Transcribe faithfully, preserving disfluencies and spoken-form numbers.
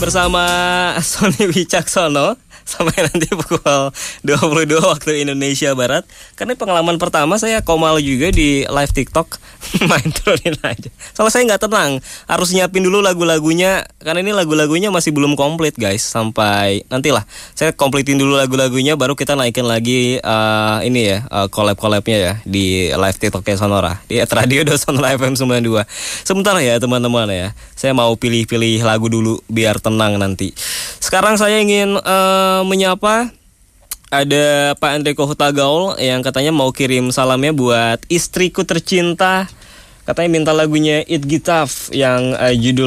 bersama Sony Wicaksono sampai nanti pukul dua puluh dua waktu Indonesia Barat. Karena pengalaman pertama saya komal juga di live TikTok. Main turunin aja. Soalnya saya nggak tenang, harus nyiapin dulu lagu-lagunya. Karena ini lagu-lagunya masih belum komplit guys. Sampai nantilah saya komplitin dulu lagu-lagunya, baru kita naikin lagi uh, ini ya uh, collab-collabnya ya di live TikToknya Sonora di radio Sonora F M sembilan puluh dua. Sebentar ya teman-teman ya, saya mau pilih-pilih lagu dulu biar tenang nanti. Sekarang saya ingin uh, menyapa ada Pak Enrico Hutagaul yang katanya mau kirim salamnya buat istriku tercinta. Katanya minta lagunya It Gitaf yang uh, judul